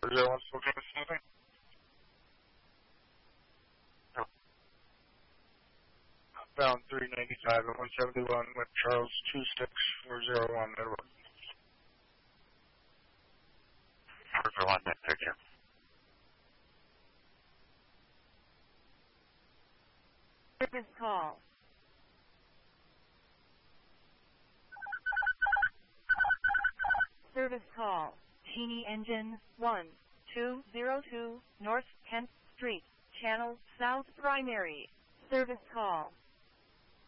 401 still trying to see anything? No. Bound 395 at 171 with Charles 26401 Edward. 401, thank you. Service call. Service call. Genie Engine 1202 North 10th Street, Channel South Primary. Service call.